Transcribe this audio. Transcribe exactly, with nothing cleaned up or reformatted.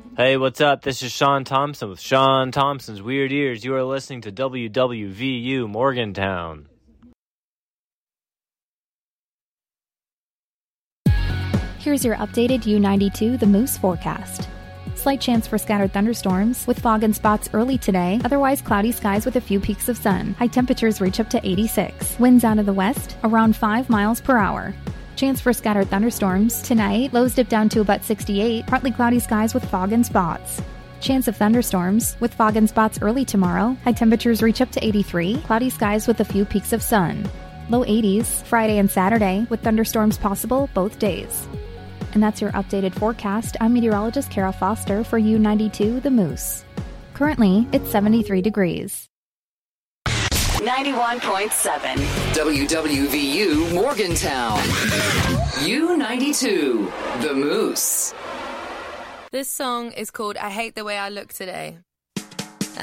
Hey, what's up? This is Sean Thompson with Sean Thompson's Weird Ears. You are listening to W W V U Morgantown. Here's your updated U ninety-two The Moose forecast. Slight chance for scattered thunderstorms, with fog and spots early today, otherwise cloudy skies with a few peaks of sun. High temperatures reach up to eighty-six. Winds out of the west, around five miles per hour. Chance for scattered thunderstorms. Tonight, lows dip down to about sixty-eight, partly cloudy skies with fog and spots. Chance of thunderstorms, with fog and spots early tomorrow. High temperatures reach up to eighty-three, cloudy skies with a few peaks of sun. Low eighties, Friday and Saturday, with thunderstorms possible both days. And that's your updated forecast. I'm meteorologist Kara Foster for U ninety-two The Moose. Currently, it's seventy-three degrees. ninety-one point seven W W V U Morgantown. U ninety-two The Moose. This song is called I Hate the Way I Look Today.